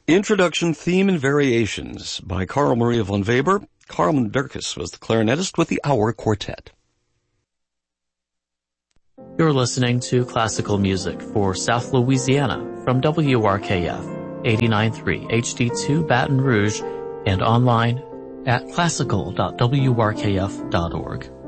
Introduction, Theme, and Variations by Carl Maria von Weber. Carl Dirkus was the clarinetist with the Auer Quartet. You're listening to classical music for South Louisiana from WRKF 89.3 HD2 Baton Rouge and online at classical.wrkf.org.